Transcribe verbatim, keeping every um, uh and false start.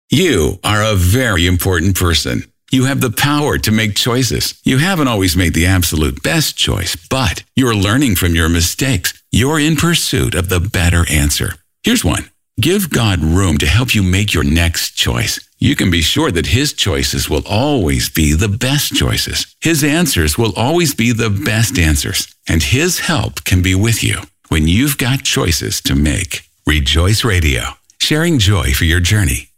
You are a very important person. You have the power to make choices. You haven't always made the absolute best choice, but you're learning from your mistakes. You're in pursuit of the better answer. Here's one. Give God room to help you make your next choice. You can be sure that His choices will always be the best choices. His answers will always be the best answers. And His help can be with you when you've got choices to make. Rejoice Radio, sharing joy for your journey.